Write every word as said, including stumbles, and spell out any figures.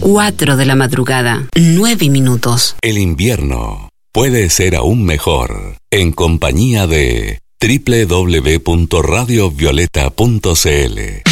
cuatro de la madrugada, nueve minutos. El invierno puede ser aún mejor en compañía de doble u doble u doble u punto radio violeta punto c l.